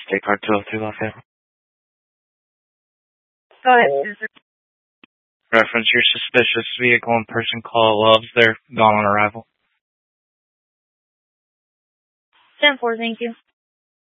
State Car 202 Lafayette. Go ahead, Susan. Reference your suspicious vehicle and person call Loves. They're gone on arrival. 10-4, thank you.